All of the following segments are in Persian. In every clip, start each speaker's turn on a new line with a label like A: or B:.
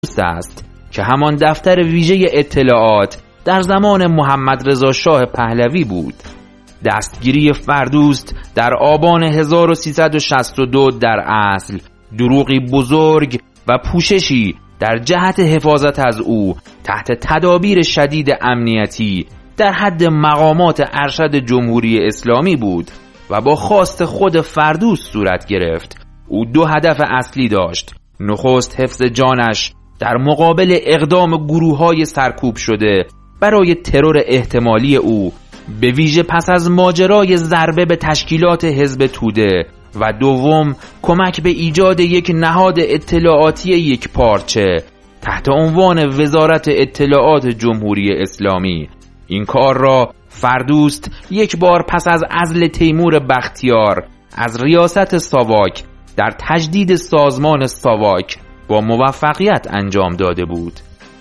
A: فردوست است که همان دفتر ویژه اطلاعات در زمان محمد رضا شاه پهلوی بود. دستگیری فردوست در آبان 1362 در اصل دروغی بزرگ و پوششی در جهت حفاظت از او تحت تدابیر شدید امنیتی در حد مقامات ارشد جمهوری اسلامی بود و با خواست خود فردوست صورت گرفت. او دو هدف اصلی داشت: نخست حفظ جانش در مقابل اقدام گروه‌های سرکوب شده برای ترور احتمالی او، به ویژه پس از ماجرای ضربه به تشکیلات حزب توده، و دوم کمک به ایجاد یک نهاد اطلاعاتی یکپارچه تحت عنوان وزارت اطلاعات جمهوری اسلامی. این کار را فردوست یک بار پس از عزل تیمور بختیار از ریاست ساواک در تجدید سازمان ساواک با موفقیت انجام داده بود.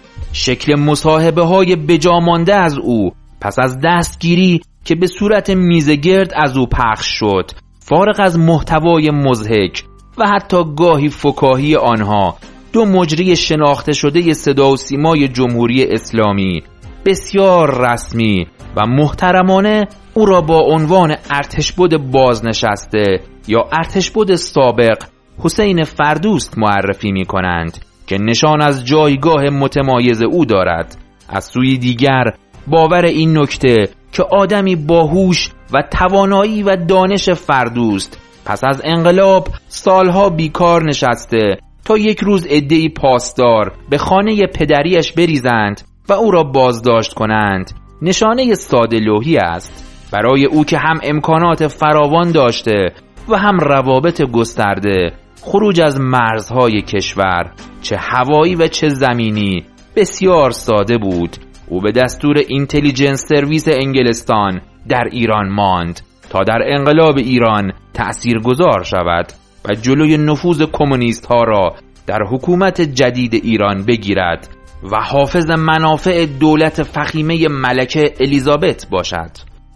A: شکل مصاحبه‌های بجامانده از او پس از دستگیری که به صورت میزگرد از او پخش شد، فارغ از محتوای مضحک و حتی گاهی فکاهی آنها، دو مجری شناخته شده صدا و سیمای جمهوری اسلامی بسیار رسمی و محترمانه او را با عنوان ارتشبد بازنشسته یا ارتشبد سابق حسین فردوست معرفی می کنند که نشان از جایگاه متمایز او دارد. از سوی دیگر باور این نکته که آدمی باهوش و توانایی و دانش فردوست پس از انقلاب سالها بیکار نشسته تا یک روز عده‌ای پاسدار به خانه پدریش بریزند و او را بازداشت کنند، نشانه ساده‌لوحی است. برای او که هم امکانات فراوان داشته و هم روابط گسترده، خروج از مرزهای کشور چه هوایی و چه زمینی بسیار ساده بود. او به دستور اینتلیجنس سرویس انگلستان در ایران ماند تا در انقلاب ایران تأثیرگذار شود و جلوی نفوذ کمونیست ها را در حکومت جدید ایران بگیرد و حافظ منافع دولت فخیمه ملکه الیزابت باشد.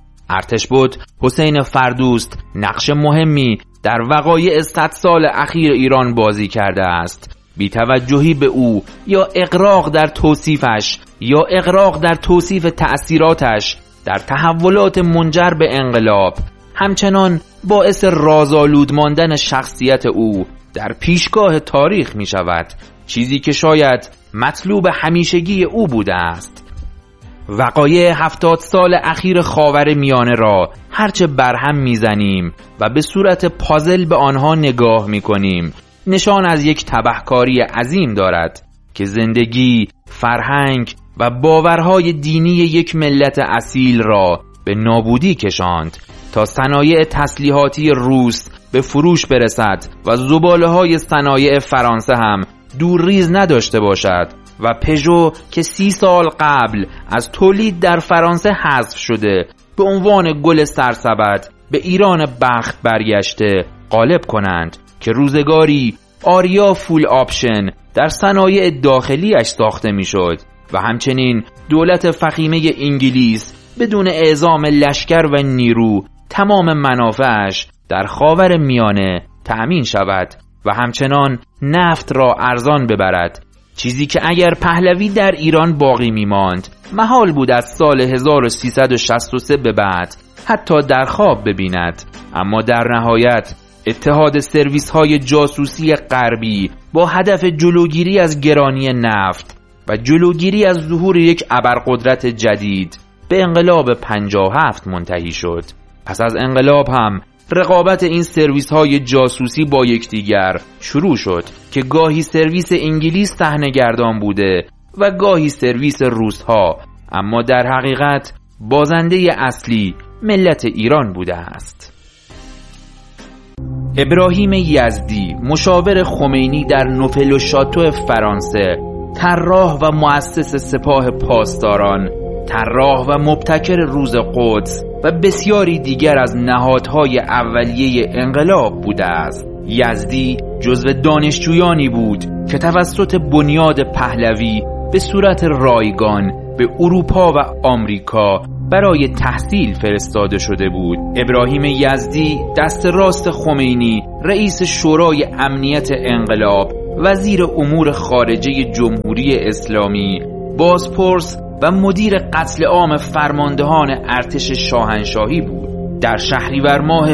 A: ارتشبد حسین فردوست نقش مهمی در وقایع 100 سال اخیر ایران بازی کرده است. بی‌توجهی به او یا اغراق در توصیفش یا اغراق در توصیف تأثیراتش در تحولات منجر به انقلاب همچنان باعث رازآلود ماندن شخصیت او در پیشگاه تاریخ می شود، چیزی که شاید مطلوب همیشگی او بوده است. وقایع 70 سال اخیر خاورمیانه را هرچه برهم میزنیم و به صورت پازل به آنها نگاه میکنیم، نشان از یک تبهکاری عظیم دارد که زندگی، فرهنگ و باورهای دینی یک ملت اصیل را به نابودی کشاند تا صنایع تسلیحاتی روس به فروش برسد و زباله‌های صنایع فرانسه هم دور ریز نداشته باشد و پژو که 30 سال قبل از تولید در فرانسه حذف شده به عنوان گل سرسبد به ایران بخت برگشته غالب کنند که روزگاری آریا فول آپشن در صنایع داخلیش ساخته میشد و همچنین دولت فخیمه انگلیس بدون اعزام لشکر و نیرو تمام منافعش در خاور میانه تأمین شود و همچنان نفت را ارزان ببرد، چیزی که اگر پهلوی در ایران باقی میماند محال بود از سال 1363 به بعد حتی در خواب ببیند. اما در نهایت اتحاد سرویس های جاسوسی غربی با هدف جلوگیری از گرانی نفت و جلوگیری از ظهور یک ابرقدرت جدید به انقلاب 57 منتهی شد. پس از انقلاب هم رقابت این سرویس های جاسوسی با یکدیگر شروع شد که گاهی سرویس انگلیس صحنه‌گردان بوده و گاهی سرویس روس ها، اما در حقیقت بازنده اصلی ملت ایران بوده است. ابراهیم یزدی، مشاور خمینی در نوفل و شاتو فرانسه، طراح و مؤسس سپاه پاسداران، طراح و مبتکر روز قدس و بسیاری دیگر از نهادهای اولیه انقلاب بوده است. یزدی جزو دانشجویانی بود که توسط بنیاد پهلوی به صورت رایگان به اروپا و آمریکا برای تحصیل فرستاده شده بود. ابراهیم یزدی دست راست خمینی، رئیس شورای امنیت انقلاب وزیر امور خارجه جمهوری اسلامی، بازپرس و مدیر قتل عام فرماندهان ارتش شاهنشاهی بود. در شهریور ماه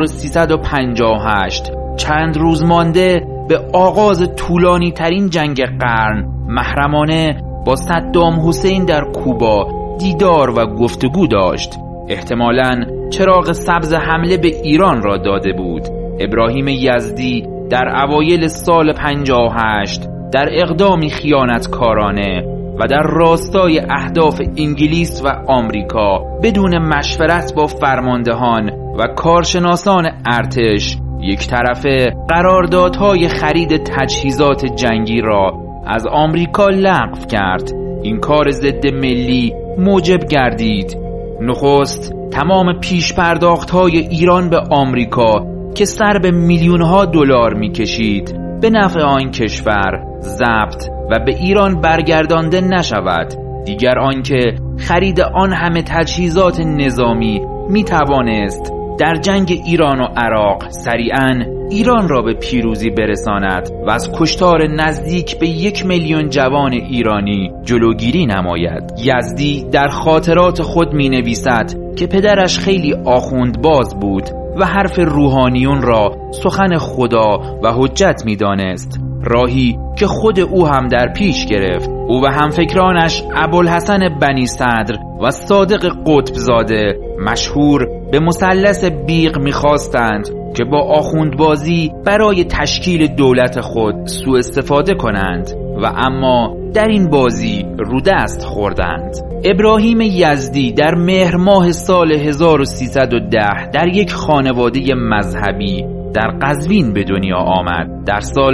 A: 1358 چند روز مانده به آغاز طولانی ترین جنگ قرن، محرمانه با صدام حسین در کوبا دیدار و گفتگو داشت. احتمالاً چراغ سبز حمله به ایران را داده بود. ابراهیم یزدی در اوایل سال 58 در اقدامی خیانتکارانه و در راستای اهداف انگلیس و آمریکا بدون مشورت با فرماندهان و کارشناسان ارتش یک طرفه قراردادهای خرید تجهیزات جنگی را از آمریکا لغو کرد. این کار ضد ملی موجب گردید نخست تمام پیش پرداخت‌های ایران به آمریکا که سر به میلیون‌ها دلار می‌کشید به نفع آن کشور ضبط و به ایران برگردانده نشود. دیگر آنکه خرید آن همه تجهیزات نظامی می‌توانست در جنگ ایران و عراق سریعاً ایران را به پیروزی برساند و از کشتار نزدیک به 1 میلیون جوان ایرانی جلوگیری نماید. یزدی در خاطرات خود می نویسد که پدرش خیلی آخوندباز بود و حرف روحانیون را سخن خدا و حجت می دانست، راهی که خود او هم در پیش گرفت. او و همفکرانش ابوالحسن بنی صدر و صادق قطبزاده مشهور به مثلث بیغ می‌خواستند که با آخوندبازی برای تشکیل دولت خود سوء استفاده کنند و اما در این بازی رو دست خوردند. ابراهیم یزدی در مهر ماه سال 1310 در یک خانواده مذهبی در قزوین به دنیا آمد. در سال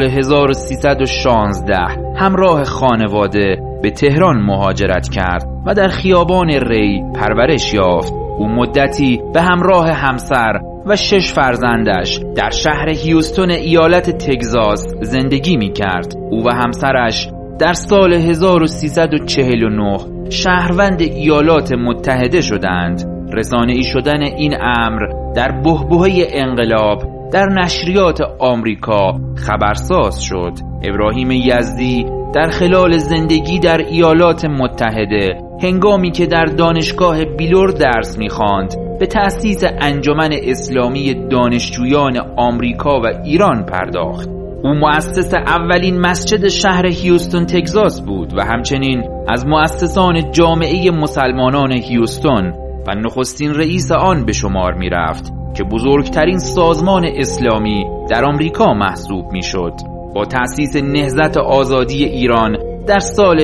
A: 1316 همراه خانواده به تهران مهاجرت کرد و در خیابان ری پرورش یافت. او مدتی به همراه همسر و 6 فرزندش در شهر هیوستون ایالت تگزاس زندگی می کرد. او و همسرش در سال 1349 شهروند ایالات متحده شدند. رسانه‌ای شدن این امر در بحبوحه انقلاب در نشریات آمریکا خبرساز شد. ابراهیم یزدی در خلال زندگی در ایالات متحده هنگامی که در دانشگاه بیلور درس می‌خواند به تأسیس انجمن اسلامی دانشجویان آمریکا و ایران پرداخت. او مؤسس اولین مسجد شهر هیوستون تگزاس بود و همچنین از مؤسسان جامعه مسلمانان هیوستون و نخستین رئیس آن به شمار می رفت که بزرگترین سازمان اسلامی در آمریکا محسوب می شد. با تأسیس نهضت آزادی ایران در سال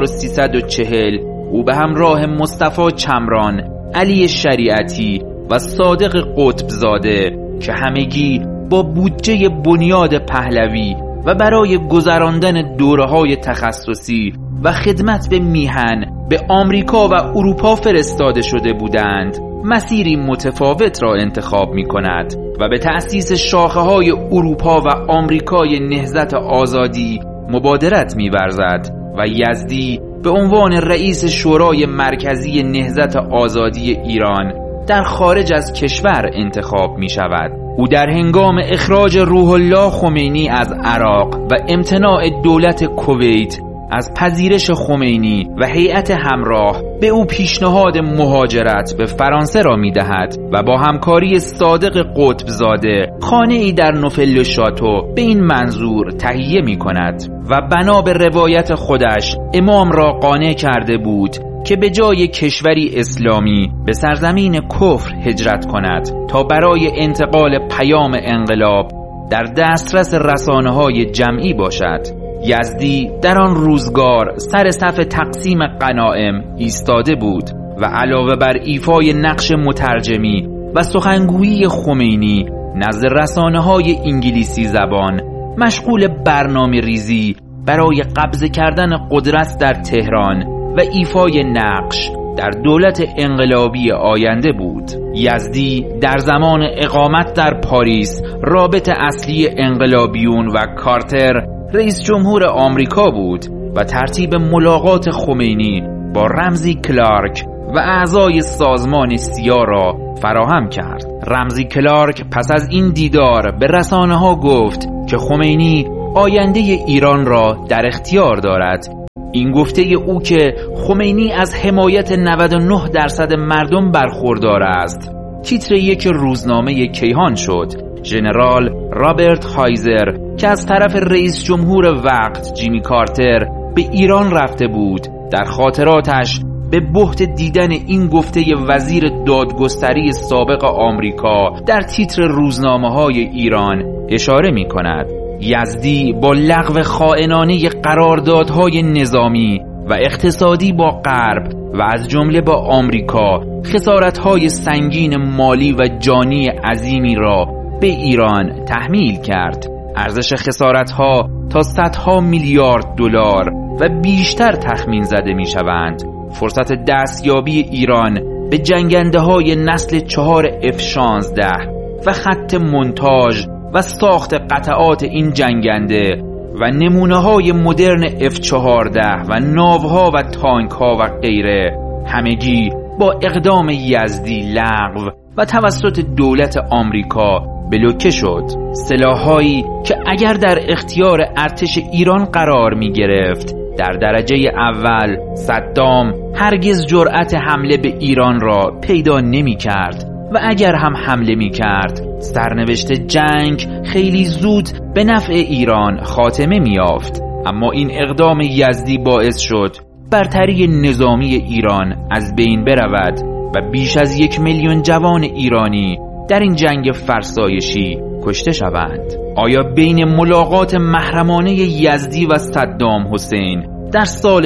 A: 1340 او به همراه مصطفی چمران، علی شریعتی و صادق قطبزاده که همگی با بودجه بنیاد پهلوی و برای گذراندن دوره‌های تخصصی و خدمت به میهن به آمریکا و اروپا فرستاده شده بودند، مسیری متفاوت را انتخاب می کند و به تأسیس شاخه‌های اروپا و آمریکای نهضت آزادی مبادرت می ورزد و یزدی به عنوان رئیس شورای مرکزی نهضت آزادی ایران در خارج از کشور انتخاب می شود. او در هنگام اخراج روح الله خمینی از عراق و امتناع دولت کویت از پذیرش خمینی و هیئت همراه به او پیشنهاد مهاجرت به فرانسه را می دهد و با همکاری صادق قطبزاده خانه‌ای در نوفل شاتو به این منظور تهیه می کند و بنا به روایت خودش امام را قانع کرده بود که به جای کشوری اسلامی به سرزمین کفر هجرت کند تا برای انتقال پیام انقلاب در دسترس رسانه‌های جمعی باشد. یزدی در آن روزگار سر صف تقسیم غنایم ایستاده بود و علاوه بر ایفای نقش مترجمی و سخنگویی خمینی نزد رسانه‌های انگلیسی زبان مشغول برنامه ریزی برای قبضه کردن قدرت در تهران و ایفای نقش در دولت انقلابی آینده بود. یزدی در زمان اقامت در پاریس رابط اصلی انقلابیون و کارتر رئیس جمهور آمریکا بود و ترتیب ملاقات خمینی با رمزی کلارک و اعضای سازمان سیا را فراهم کرد. رمزی کلارک پس از این دیدار به رسانه‌ها گفت که خمینی آینده ایران را در اختیار دارد. این گفته او که خمینی از حمایت 99% مردم برخوردار است تیتر یک روزنامه کیهان شد. ژنرال رابرت هایزر که از طرف رئیس جمهور وقت جیمی کارتر به ایران رفته بود در خاطراتش به بهت دیدن این گفته وزیر دادگستری سابق آمریکا در تیتر روزنامه‌های ایران اشاره می‌کند. یزدی با لغو خائنانه قراردادهای نظامی و اقتصادی با غرب و از جمله با آمریکا خسارت‌های سنگین مالی و جانی عظیمی را به ایران تحمیل کرد. ارزش خسارت‌ها تا صدها میلیارد دلار و بیشتر تخمین زده می‌شوند. فرصت دستیابی ایران به جنگنده‌های نسل 4 F-16 و خط مونتاژ و ساخت قطعات این جنگنده و نمونه‌های مدرن F-14 و ناوها و تانک‌ها و غیره همگی با اقدام یزدی لغو و توسط دولت آمریکا بلوکه شد. سلاح‌هایی که اگر در اختیار ارتش ایران قرار می‌گرفت در درجه اول صدام هرگز جرأت حمله به ایران را پیدا نمی‌کرد و اگر هم حمله می‌کرد سرنوشت جنگ خیلی زود به نفع ایران خاتمه می‌یافت. اما این اقدام یزدی باعث شد برتری نظامی ایران از بین برود و بیش از 1 میلیون جوان ایرانی در این جنگ فرسایشی کشته شوند. آیا بین ملاقات محرمانه یزدی و صدام حسین در سال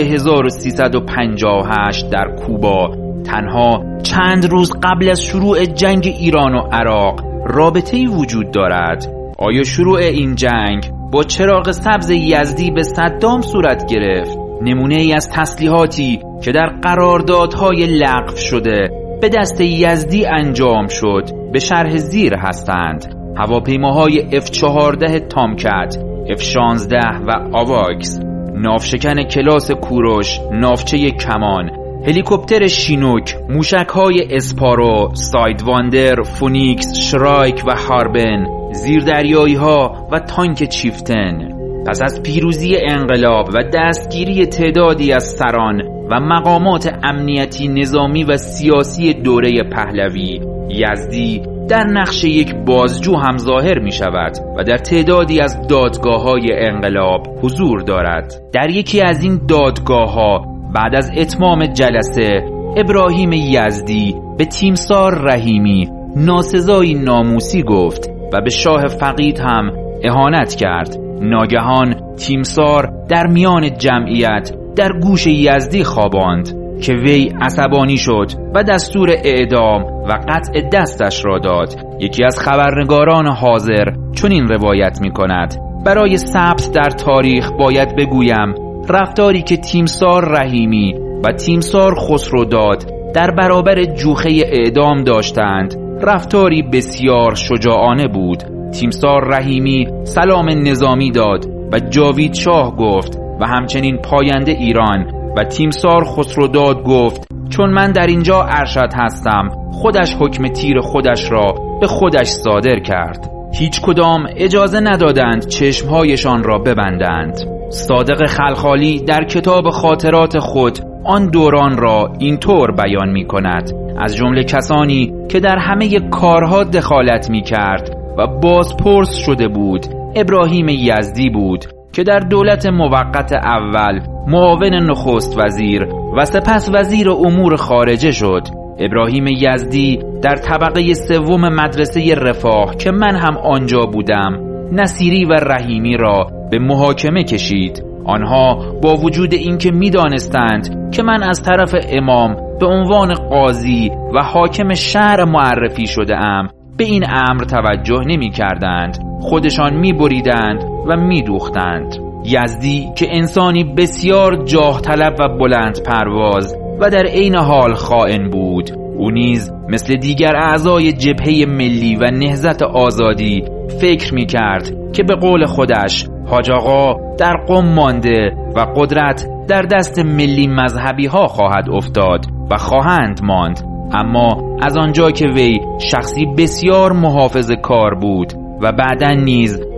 A: 1358 در کوبا تنها چند روز قبل از شروع جنگ ایران و عراق رابطه‌ای وجود دارد؟ آیا شروع این جنگ با چراغ سبز یزدی به صدام صورت گرفت؟ نمونه ای از تسلیحاتی که در قراردادهای لغو شده به دست یزدی انجام شد به شرح زیر هستند: هواپیماهای F-14 تامکت، F-16 و آواکس، ناوشکن کلاس کوروش، ناوچه کمان، هلیکوپتر شینوک، موشک‌های اسپارو، سایدواندر، فونیکس، شرایک و هاربن، زیردریایی‌ها و تانک چیفتن. پس از پیروزی انقلاب و دستگیری تعدادی از سران و مقامات امنیتی نظامی و سیاسی دوره پهلوی، یزدی در نقش یک بازجو هم ظاهر می شود و در تعدادی از دادگاه‌های انقلاب حضور دارد. در یکی از این دادگاه‌ها بعد از اتمام جلسه ابراهیم یزدی به تیمسار رحیمی ناسزایی ناموسی گفت و به شاه فقید هم اهانت کرد. ناگهان تیمسار در میان جمعیت در گوش یزدی خواباند که وی عصبانی شد و دستور اعدام و قطع دستش را داد. یکی از خبرنگاران حاضر چنین روایت می کند: برای ثبت در تاریخ باید بگویم رفتاری که تیمسار رحیمی و تیمسار خسروداد در برابر جوخه اعدام داشتند رفتاری بسیار شجاعانه بود. تیمسار رحیمی سلام نظامی داد و جاوید شاه گفت و همچنین پاینده ایران، و تیمسار خسروداد گفت چون من در اینجا ارشد هستم خودش حکم تیر خودش را به خودش صادر کرد. هیچ کدام اجازه ندادند چشمهایشان را ببندند. صادق خلخالی در کتاب خاطرات خود آن دوران را اینطور بیان می کند: از جمله کسانی که در همه کارها دخالت می کرد و بازپرس شده بود ابراهیم یزدی بود که در دولت موقت اول معاون نخست وزیر و سپس وزیر امور خارجه شد. ابراهیم یزدی در طبقه سوم مدرسه رفاه که من هم آنجا بودم نصیری و رحیمی را به محاکمه کشید. آنها با وجود اینکه می‌دانستند که من از طرف امام به عنوان قاضی و حاکم شهر معرفی شده ام به این امر توجه نمی کردند. خودشان می بریدند و می دوختند. یزدی که انسانی بسیار جاه طلب و بلند پرواز و در عین حال خائن بود، او نیز مثل دیگر اعضای جبهه ملی و نهضت آزادی فکر می کرد که به قول خودش حاج آقا در قم مانده و قدرت در دست ملی مذهبی ها خواهد افتاد و خواهند ماند. اما از آنجا که وی شخصی بسیار محافظه کار بود و بعداً نیز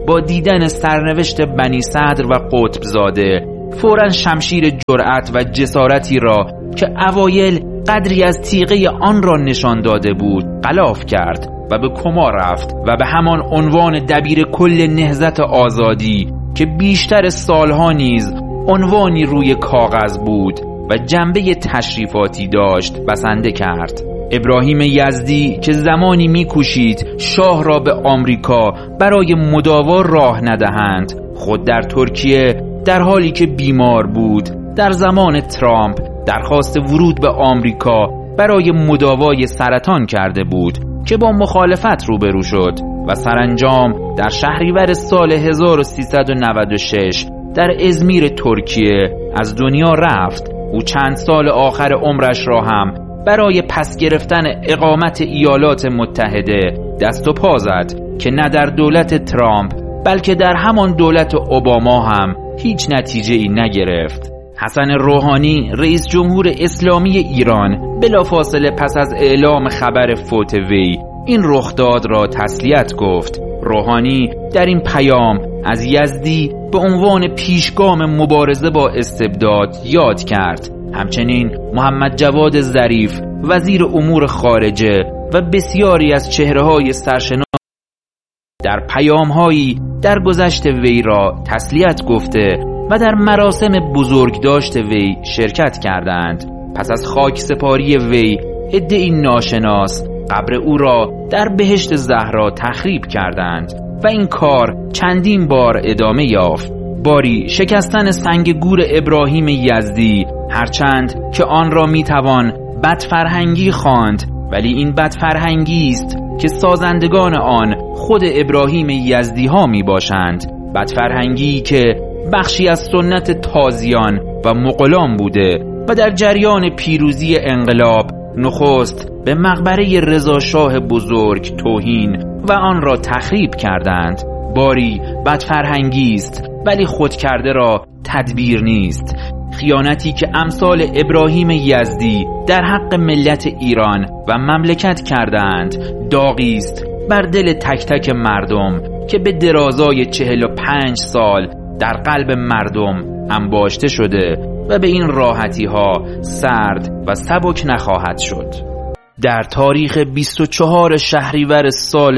A: با دیدن سرنوشت بنی صدر و قطبزاده فوراً شمشیر جرأت و جسارتی را که اوایل قدری از تیغه آن را نشان داده بود غلاف کرد و به کما رفت و به همان عنوان دبیر کل نهضت آزادی که بیشتر سالها نیز عنوانی روی کاغذ بود و جنبه تشریفاتی داشت بسنده کرد. ابراهیم یزدی که زمانی می‌کوشید شاه را به آمریکا برای مداوا راه ندهند، خود در ترکیه در حالی که بیمار بود در زمان ترامپ درخواست ورود به آمریکا برای مداوای سرطان کرده بود که با مخالفت روبرو شد و سرانجام در شهریور سال 1396 در ازمیر ترکیه از دنیا رفت. او چند سال آخر عمرش را هم برای پس گرفتن اقامت ایالات متحده دست و پا زد که نه در دولت ترامپ بلکه در همان دولت اوباما هم هیچ نتیجه‌ای نگرفت. حسن روحانی رئیس جمهور اسلامی ایران بلافاصله پس از اعلام خبر فوت وی این رخداد را تسلیت گفت. روحانی در این پیام از یزدی به عنوان پیشگام مبارزه با استبداد یاد کرد. همچنین محمد جواد ظریف وزیر امور خارجه و بسیاری از چهره‌های سرشناس در پیام‌هایی در گذشت وی را تسلیت گفته و در مراسم بزرگداشت وی شرکت کردند. پس از خاک سپاری وی عده‌ای ناشناس قبر او را در بهشت زهرا تخریب کردند و این کار چندین بار ادامه یافت. باری شکستن سنگ گور ابراهیم یزدی، هرچند که آن را میتوان بدفرهنگی خواند، ولی این بدفرهنگی است که سازندگان آن خود ابراهیم یزدی ها می باشند. بدفرهنگی که بخشی از سنت تازیان و مغولان بوده و در جریان پیروزی انقلاب نخست به مقبره رضا شاه بزرگ توهین و آن را تخریب کردند. باری بدفرهنگی است ولی خودکرده را تدبیر نیست. خیانتی که امثال ابراهیم یزدی در حق ملت ایران و مملکت کردند داغی است بر دل تک تک مردم که به درازای 45 سال در قلب مردم انباشته شده و به این راحتی ها سرد و سبک نخواهد شد. در تاریخ 24 شهریور سال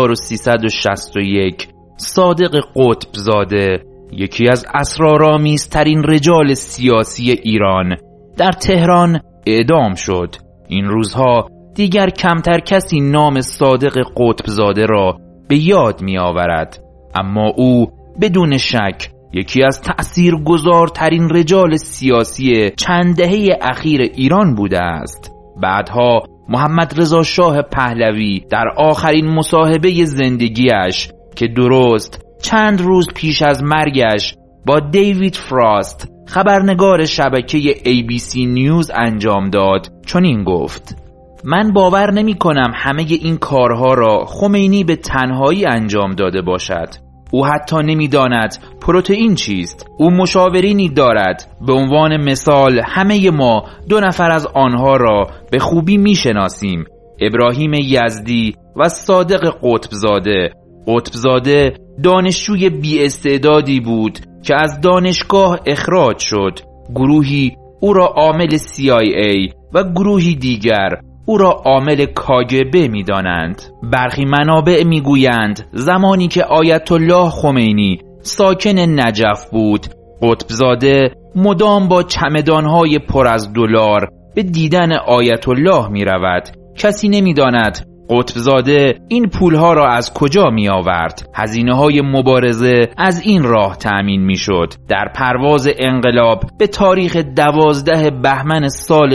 A: 1361 صادق قطبزاده، یکی از اسرارآمیزترین رجال سیاسی ایران، در تهران اعدام شد. این روزها دیگر کمتر کسی نام صادق قطبزاده را به یاد می آورد، اما او بدون شک یکی از تأثیرگذارترین رجال سیاسی چند دهه اخیر ایران بوده است. بعدها محمد رضا شاه پهلوی در آخرین مصاحبه زندگیش که درست چند روز پیش از مرگش با دیوید فراست خبرنگار شبکه ABC نیوز انجام داد چنین گفت: من باور نمی کنم همه این کارها را خمینی به تنهایی انجام داده باشد. او حتی نمی داند پروتئین چیست. او مشاورینی دارد. به عنوان مثال همه ما 2 نفر از آنها را به خوبی می شناسیم: ابراهیم یزدی و صادق قطبزاده. قطبزاده دانشجوی بی استعدادی بود که از دانشگاه اخراج شد. گروهی او را عامل CIA و گروهی دیگر او را عامل KGB می دانند. برخی منابع می گویند زمانی که آیت الله خمینی ساکن نجف بود، قطبزاده مدام با چمدانهای پر از دلار به دیدن آیت الله می رود. کسی نمی داند قطبزاده این پولها را از کجا می آورد. هزینه‌های مبارزه از این راه تأمین می شد. در پرواز انقلاب به تاریخ 12 بهمن سال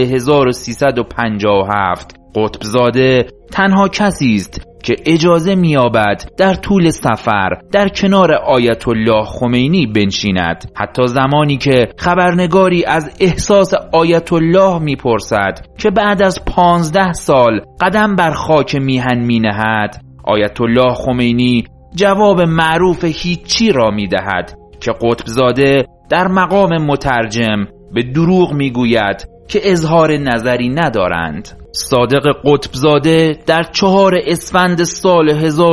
A: 1357 قطبزاده تنها کسی است که اجازه می‌یابد در طول سفر در کنار آیت الله خمینی بنشیند. حتی زمانی که خبرنگاری از احساس آیت الله می‌پرسد که بعد از 15 سال قدم بر خاک میهن می‌نهد، آیت الله خمینی جواب معروف هیچی را می‌دهد که قطبزاده در مقام مترجم به دروغ می‌گوید که اظهار نظری ندارند. صادق قطبزاده در 4 اسفند سال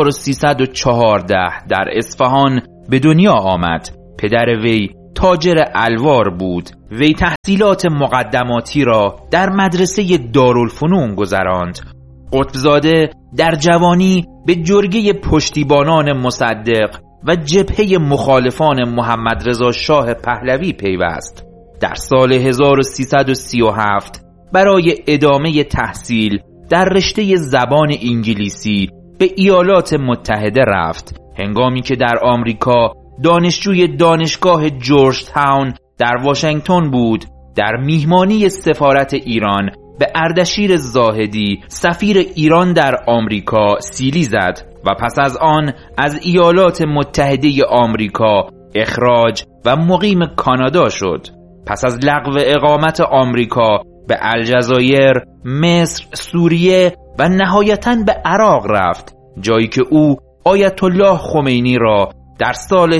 A: 1314 در اصفهان به دنیا آمد. پدر وی تاجر الوار بود. وی تحصیلات مقدماتی را در مدرسه دارالفنون گذراند. قطبزاده در جوانی به جرگه پشتیبانان مصدق و جبهه مخالفان محمد رضا شاه پهلوی پیوست. در سال 1337 برای ادامه تحصیل در رشته زبان انگلیسی به ایالات متحده رفت. هنگامی که در آمریکا دانشجوی دانشگاه جورج تاون در واشنگتن بود، در میهمانی سفارت ایران به اردشیر زاهدی سفیر ایران در آمریکا سیلی زد و پس از آن از ایالات متحده آمریکا اخراج و مقیم کانادا شد. پس از لغو اقامت آمریکا به الجزایر، مصر، سوریه و نهایتاً به عراق رفت، جایی که او آیت الله خمینی را در سال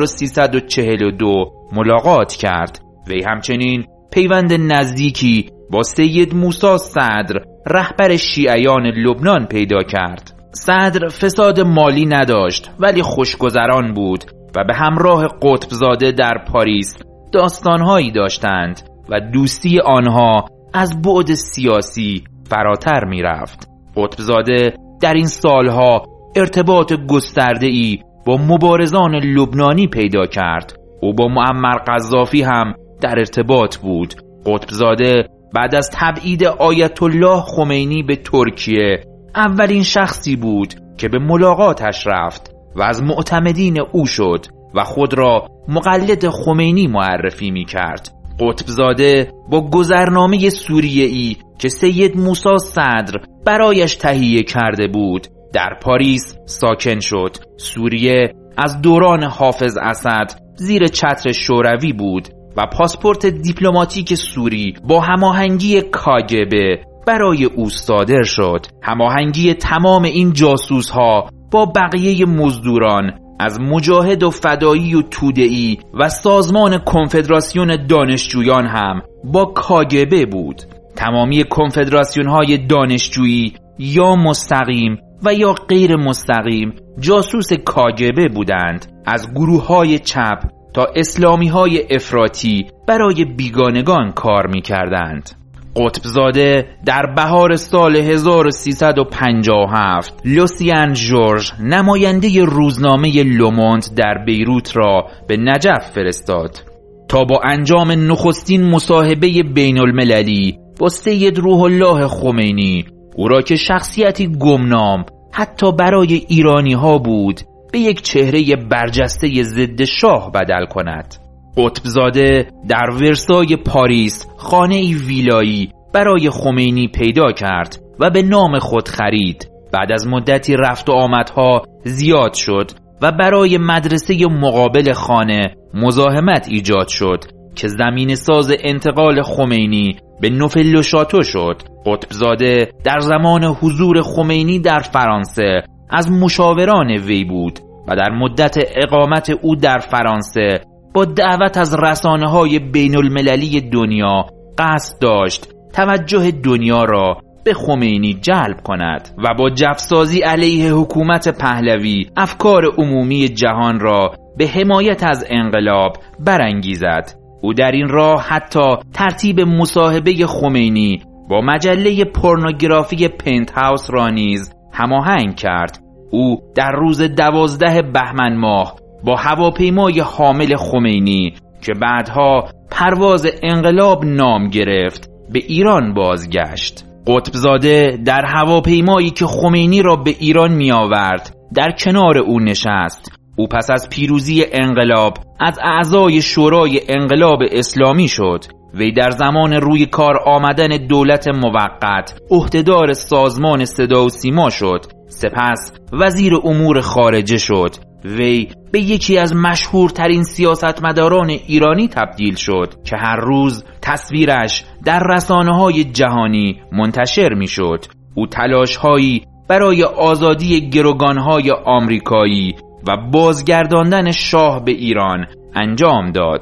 A: 1342 ملاقات کرد. وی همچنین پیوند نزدیکی با سید موسی صدر رهبر شیعیان لبنان پیدا کرد. صدر فساد مالی نداشت ولی خوشگذران بود و به همراه قطبزاده در پاریس داستانهایی داشتند و دوستی آنها از بعد سیاسی فراتر می رفت. قطبزاده در این سالها ارتباط گسترده‌ای با مبارزان لبنانی پیدا کرد. او با معمر قذافی هم در ارتباط بود. قطبزاده بعد از تبعید آیت الله خمینی به ترکیه اولین شخصی بود که به ملاقاتش رفت و از معتمدین او شد و خود را مقلد خمینی معرفی می کرد. قطبزاده با گذرنامه سوریه‌ای که سید موسی صدر برایش تهیه کرده بود در پاریس ساکن شد. سوریه از دوران حافظ اسد زیر چتر شوروی بود و پاسپورت دیپلماتیک سوری با هماهنگی کاگبه برای او صادر شد. هماهنگی تمام این جاسوس‌ها با بقیه مزدوران از مجاهد و فدایی و توده‌ای و سازمان کنفدراسیون دانشجویان هم با کاگبه بود. تمامی کنفدراسیون‌های دانشجویی یا مستقیم و یا غیر مستقیم جاسوس کاگبه بودند. از گروه‌های چپ تا اسلامی‌های افراطی برای بیگانگان کار می‌کردند. قطبزاده در بهار سال 1357 لوسیان ژورژ نماینده روزنامه لوموند در بیروت را به نجف فرستاد تا با انجام نخستین مصاحبه بین المللی با سید روح الله خمینی، او را که شخصیتی گمنام حتی برای ایرانی ها بود به یک چهره برجسته ضد شاه بدل کند. قطبزاده در ورسای پاریس خانه‌ای ویلایی برای خمینی پیدا کرد و به نام خود خرید. بعد از مدتی رفت و آمدها زیاد شد و برای مدرسه مقابل خانه مزاحمت ایجاد شد که زمین ساز انتقال خمینی به نوفل شاتو شد. قطبزاده در زمان حضور خمینی در فرانسه از مشاوران وی بود و در مدت اقامت او در فرانسه با دعوت از رسانه‌های بین المللی دنیا قصد داشت توجه دنیا را به خمینی جلب کند و با جفسازی علیه حکومت پهلوی افکار عمومی جهان را به حمایت از انقلاب برانگیزد. او در این راه حتی ترتیب مصاحبه خمینی با مجله پورنوگرافی پنت هاوس را نیز هماهنگ کرد. او در روز 12 بهمن ماه با هواپیمای حامل خمینی که بعدها پرواز انقلاب نام گرفت به ایران بازگشت. قطبزاده در هواپیمایی که خمینی را به ایران می آورد در کنار او نشست. او پس از پیروزی انقلاب از اعضای شورای انقلاب اسلامی شد. وی در زمان روی کار آمدن دولت موقت عهدهدار سازمان صدا و سیما شد. سپس وزیر امور خارجه شد. وی به یکی از مشهورترین سیاستمداران ایرانی تبدیل شد که هر روز تصویرش در رسانه‌های جهانی منتشر می‌شد. او تلاش‌هایی برای آزادی گروگان‌های آمریکایی و بازگرداندن شاه به ایران انجام داد.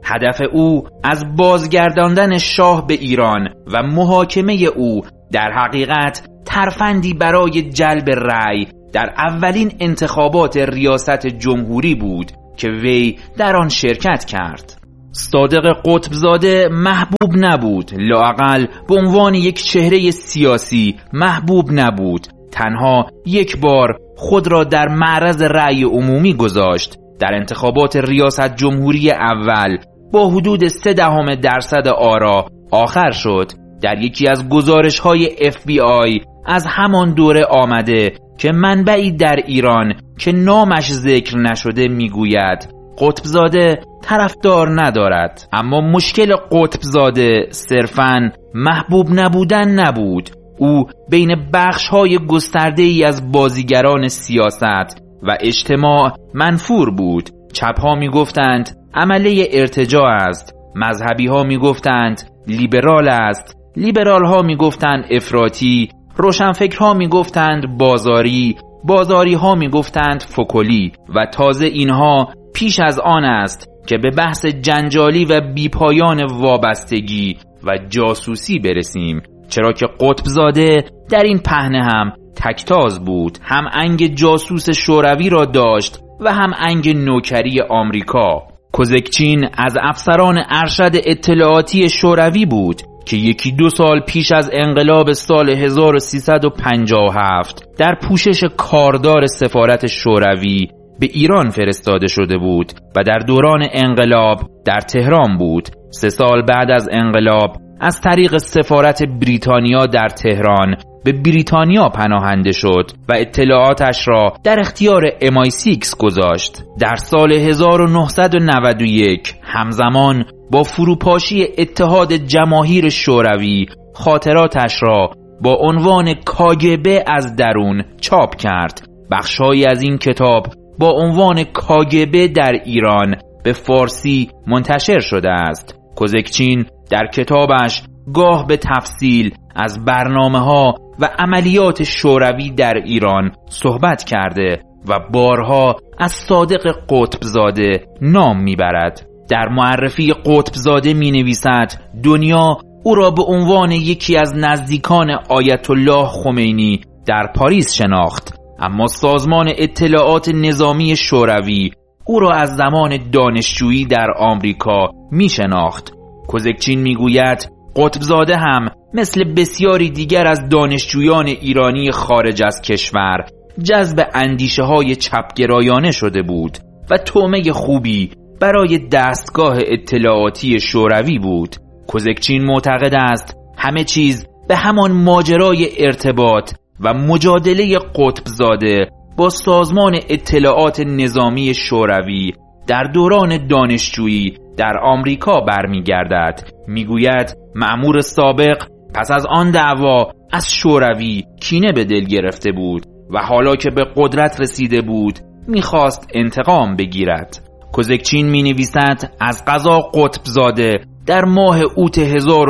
A: هدف او از بازگرداندن شاه به ایران و محاکمه او در حقیقت ترفندی برای جلب رأی در اولین انتخابات ریاست جمهوری بود که وی در آن شرکت کرد. صادق قطبزاده محبوب نبود، لااقل به عنوان یک چهره سیاسی محبوب نبود. تنها یک بار خود را در معرض رأی عمومی گذاشت. در انتخابات ریاست جمهوری اول با حدود 0.3% آرا آخر شد. در یکی از گزارش‌های FBI از همان دوره آمده که منبعی در ایران که نامش ذکر نشده میگوید قطبزاده طرفدار ندارد. اما مشکل قطبزاده صرفاً محبوب نبودن نبود. او بین بخش‌های گسترده‌ای از بازیگران سیاست و اجتماع منفور بود. چپ‌ها میگفتند عمله ارتجاع است، مذهبی‌ها میگفتند لیبرال است، لیبرال‌ها میگفتند افراطی، روشنفکرها میگفتند بازاری، بازاری‌ها میگفتند فکلی و تازه اینها پیش از آن است که به بحث جنجالی و بیپایان وابستگی و جاسوسی برسیم، چرا که قطبزاده در این پهنه هم تکتاز بود. هم انگ جاسوس شوروی را داشت و هم انگ نوکری آمریکا. کوزکچین از افسران ارشد اطلاعاتی شوروی بود که 1-2 سال پیش از انقلاب سال 1357 در پوشش کاردار سفارت شوروی به ایران فرستاده شده بود و در دوران انقلاب در تهران بود. 3 سال بعد از انقلاب از طریق سفارت بریتانیا در تهران به بریتانیا پناهنده شد و اطلاعاتش را در اختیار MI6 گذاشت. در سال 1991 همزمان با فروپاشی اتحاد جماهیر شوروی خاطراتش را با عنوان KGB از درون چاپ کرد. بخش‌هایی از این کتاب با عنوان KGB در ایران به فارسی منتشر شده است. کوزکچین در کتابش گاه به تفصیل از برنامه‌ها و عملیات شوروی در ایران صحبت کرده و بارها از صادق قطبزاده نام میبرد. در معرفی قطبزاده می‌نویسد دنیا او را به عنوان یکی از نزدیکان آیت الله خمینی در پاریس شناخت، اما سازمان اطلاعات نظامی شوروی او را از زمان دانشجویی در آمریکا می‌شناخت. کوزکچین میگوید قطبزاده هم مثل بسیاری دیگر از دانشجویان ایرانی خارج از کشور جذب اندیشه‌های چپگرایانه شده بود و طعمه خوبی برای دستگاه اطلاعاتی شوروی بود. کوزکچین معتقد است همه چیز به همان ماجرای ارتباط و مجادله قطبزاده با سازمان اطلاعات نظامی شوروی در دوران دانشجویی در آمریکا برمیگردد. میگوید مأمور سابق پس از آن دعوا از شوروی کینه به دل گرفته بود و حالا که به قدرت رسیده بود میخواست انتقام بگیرد. کوزکچین مینویسد از قضا قطبزاده در ماه اوت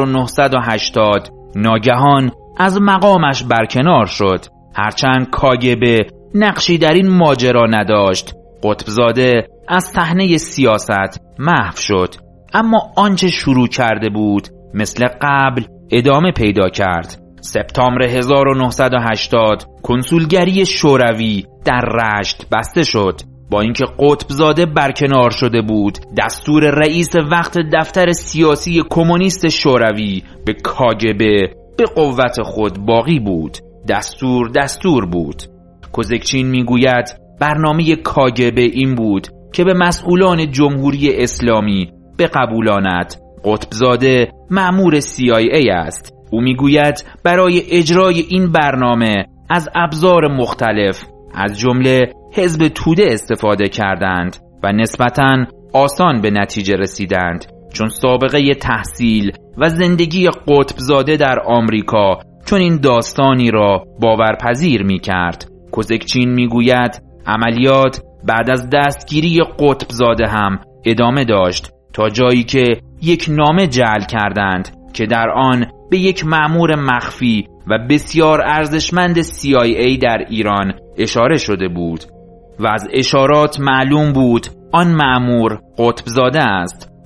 A: 1980 ناگهان از مقامش برکنار شد. هرچند KGB نقشی در این ماجرا نداشت، قطبزاده از صحنه سیاست محو شد، اما آنچه شروع کرده بود مثل قبل ادامه پیدا کرد. سپتامبر 1980 کنسولگری شوروی در رشت بسته شد. با اینکه قطبزاده برکنار شده بود، دستور رئیس وقت دفتر سیاسی کمونیست شوروی به KGB به قوت خود باقی بود. دستور بود. کوزکچین میگوید برنامه KGB این بود که به مسئولان جمهوری اسلامی بقبولاند قطبزاده مأمور CIA است. او میگوید برای اجرای این برنامه از ابزار مختلف از جمله حزب توده استفاده کردند و نسبتاً آسان به نتیجه رسیدند، چون سابقه تحصیل و زندگی قطبزاده در آمریکا چون این داستانی را باورپذیر می کرد. کوزکچین می گوید عملیات بعد از دستگیری قطبزاده هم ادامه داشت تا جایی که یک نامه جعل کردند که در آن به یک مأمور مخفی و بسیار ارزشمند CIA در ایران اشاره شده بود و از اشارات معلوم بود آن مأمور قطبزاده است.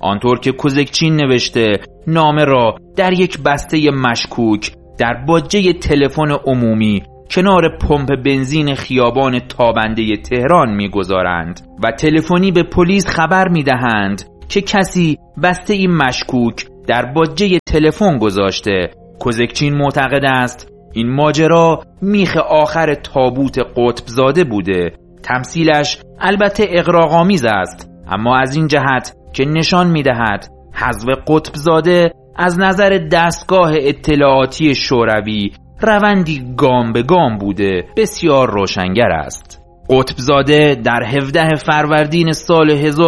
A: آنطور که کوزکچین نوشته نامه را در یک بسته مشکوک در باجه تلفن عمومی کنار پمپ بنزین خیابان تابنده تهران می‌گذارند و تلفنی به پلیس خبر می‌دهند که کسی بسته این مشکوک در باجه تلفن گذاشته. کوزکچین معتقد است این ماجرا میخ آخر تابوت قطبزاده بوده. تمثیلش البته اغراق‌آمیز است، اما از این جهت که نشان می‌دهد حذف قطبزاده از نظر دستگاه اطلاعاتی شوروی روندی گام به گام بوده بسیار روشنگر است. قطبزاده در 17 فروردین سال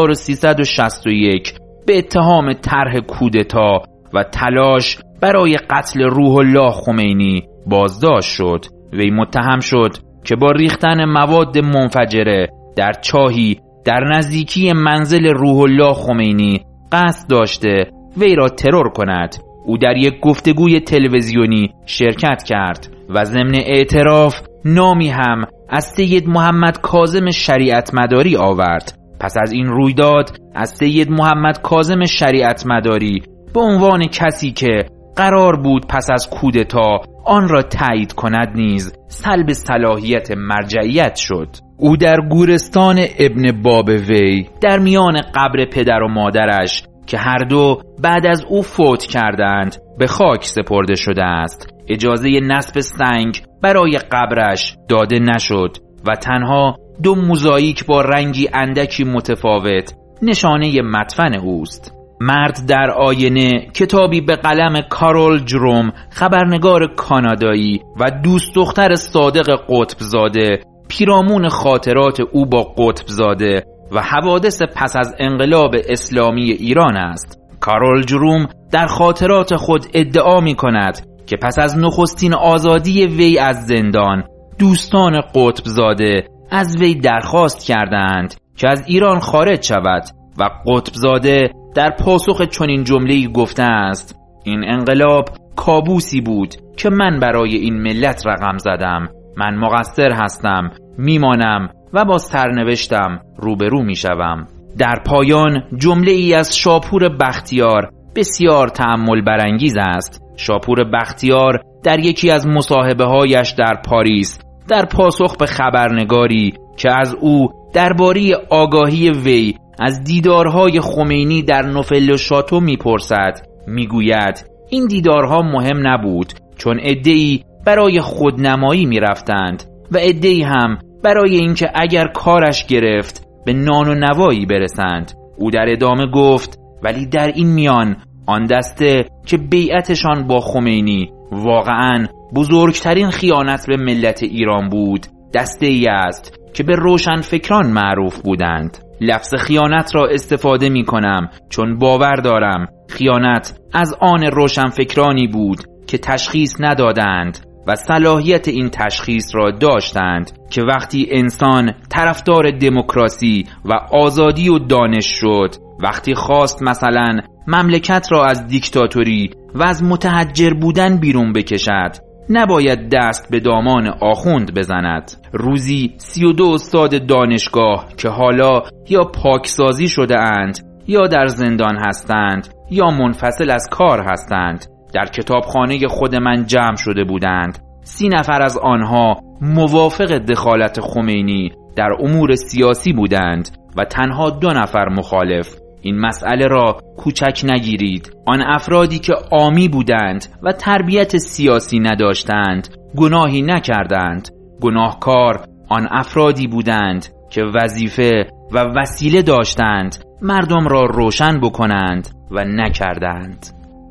A: 1361 به اتهام طرح کودتا و تلاش برای قتل روح الله خمینی بازداشت شد. وی متهم شد که با ریختن مواد منفجره در چاهی در نزدیکی منزل روح الله خمینی قصد داشته وی را ترور کند. او در یک گفتگوی تلویزیونی شرکت کرد و ضمن اعتراف نامی هم از سید محمد کاظم شریعت مداری آورد. پس از این رویداد از سید محمد کاظم شریعت مداری به عنوان کسی که قرار بود پس از کودتا آن را تایید کند نیز سلب صلاحیت مرجعیت شد. او در گورستان ابن باب وی در میان قبر پدر و مادرش که هر دو بعد از او فوت کردند به خاک سپرده شده است، اجازه نصب سنگ برای قبرش داده نشد و تنها 2 موزاییک با رنگی اندکی متفاوت نشانه مدفن اوست. مرد در آینه کتابی به قلم کارول جروم، خبرنگار کانادایی و دوست دختر صادق قطبزاده، پیرامون خاطرات او با قطبزاده و حوادث پس از انقلاب اسلامی ایران است. کارول جروم در خاطرات خود ادعا می کند که پس از نخستین آزادی وی از زندان، دوستان قطبزاده از وی درخواست کردند که از ایران خارج شود و قطبزاده در پاسخ چنین جمله‌ای گفته است: این انقلاب کابوسی بود که من برای این ملت رقم زدم. من مقصر هستم، میمانم و با سرنوشتم روبرو میشوم. در پایان جمله‌ای از شاپور بختیار بسیار تأمل برانگیز است. شاپور بختیار در یکی از مصاحبه‌هایش در پاریس در پاسخ به خبرنگاری که از او درباره آگاهی وی از دیدارهای خمینی در نوفل شاتو میپرسد، میگوید این دیدارها مهم نبود، چون عده‌ای برای خودنمایی میرفتند و عده‌ای هم برای اینکه اگر کارش گرفت به نان و نوایی برسند. او در ادامه گفت ولی در این میان آن دسته که بیعتشان با خمینی واقعاً بزرگترین خیانت به ملت ایران بود، دسته ای است که به روشنفکران معروف بودند. لفظ خیانت را استفاده می کنم چون باور دارم خیانت از آن روشنفکرانی بود که تشخیص ندادند و صلاحیت این تشخیص را داشتند که وقتی انسان طرفدار دموکراسی و آزادی و دانش شد، وقتی خواست مثلا مملکت را از دیکتاتوری و از متحجر بودن بیرون بکشد، نباید دست به دامان آخوند بزند. روزی 32 استاد دانشگاه که حالا یا پاکسازی شده اند یا در زندان هستند یا منفصل از کار هستند در کتابخانه خود من جمع شده بودند. 30 نفر از آنها موافق دخالت خمینی در امور سیاسی بودند و تنها 2 نفر مخالف. این مسئله را کوچک نگیرید. آن افرادی که عامی بودند و تربیت سیاسی نداشتند گناهی نکردند. گناهکار آن افرادی بودند که وظیفه و وسیله داشتند مردم را روشن بکنند و نکردند.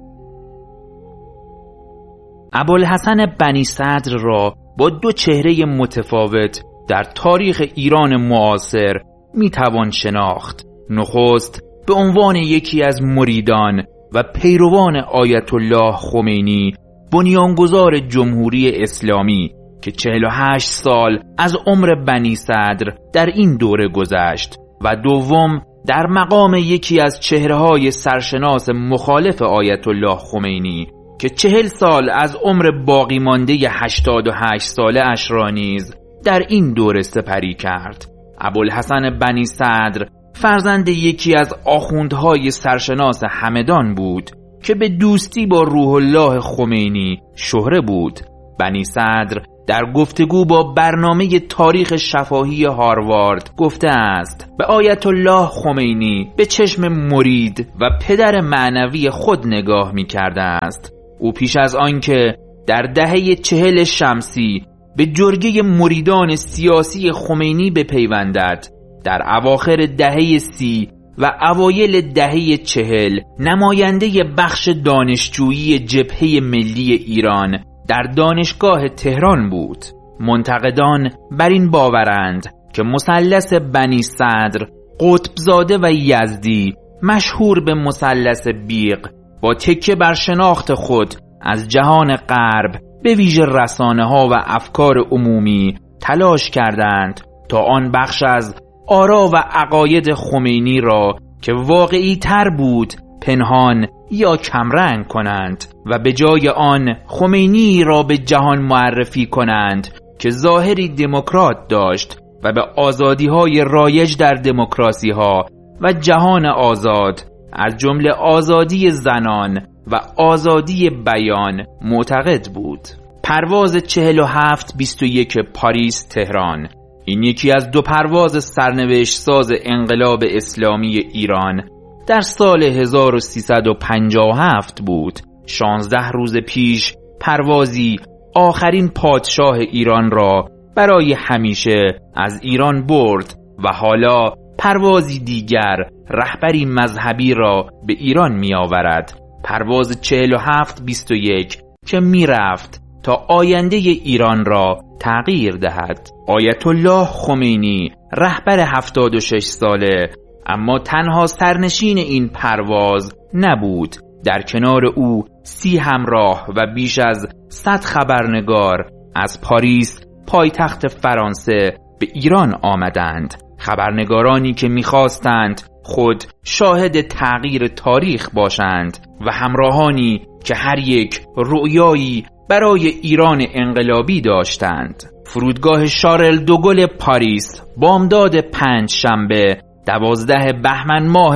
A: ابوالحسن بنی صدر را با 2 چهره متفاوت در تاریخ ایران معاصر میتوان شناخت. نخست به عنوان یکی از مریدان و پیروان آیت الله خمینی، بنیانگذار جمهوری اسلامی که 48 سال از عمر بنی صدر در این دوره گذشت، و دوم در مقام یکی از چهره‌های سرشناس مخالف آیت الله خمینی که 40 سال از عمر باقی مانده 88 ساله اش را نیز در این دوره سپری کرد. ابوالحسن بنی صدر فرزند یکی از آخوندهای سرشناس همدان بود که به دوستی با روح الله خمینی شهره بود. بنی صدر در گفتگو با برنامه تاریخ شفاهی هاروارد گفته است به آیت الله خمینی به چشم مرید و پدر معنوی خود نگاه می کرده است. او پیش از آنکه در دهه 40 شمسی به جرگه مریدان سیاسی خمینی بپیوندد، در اواخر دهه 30 و اوایل دهه 40 نماینده بخش دانشجویی جبهه ملی ایران در دانشگاه تهران بود. منتقدان بر این باورند که مثلث بنی صدر، قطبزاده و یزدی، مشهور به مثلث بیغ، با تکیه بر شناخت خود از جهان غرب به ویژه رسانه‌ها و افکار عمومی تلاش کردند تا آن بخش از آرا و عقاید خمینی را که واقعی تر بود پنهان یا کمرنگ کنند و به جای آن خمینی را به جهان معرفی کنند که ظاهری دموکرات داشت و به آزادی‌های رایج در دموکراسی‌ها و جهان آزاد از جمله آزادی زنان و آزادی بیان معتقد بود. پرواز 4721 پاریس تهران، این یکی از 2 پرواز سرنوشت ساز انقلاب اسلامی ایران در سال 1357 بود. 16 روز پیش پروازی آخرین پادشاه ایران را برای همیشه از ایران برد و حالا پروازی دیگر رهبری مذهبی را به ایران می آورد. پرواز 4721 که می رفت تا آینده ایران را تغییر دهد. آیت الله خمینی رهبر 76 ساله اما تنها سرنشین این پرواز نبود. در کنار او 30 همراه و بیش از 100 خبرنگار از پاریس پایتخت فرانسه به ایران آمدند. خبرنگارانی که می‌خواستند خود شاهد تغییر تاریخ باشند و همراهانی که هر یک رؤیایی برای ایران انقلابی داشتند. فرودگاه شارل دوگل پاریس بامداد 5 شنبه 12 بهمن ماه